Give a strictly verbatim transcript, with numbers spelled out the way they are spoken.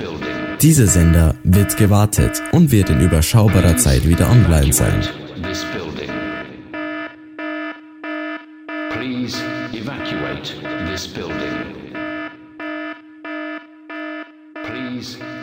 Dieser Sender wird gewartet und wird in überschaubarer Zeit wieder online sein. Please evacuate this building. Please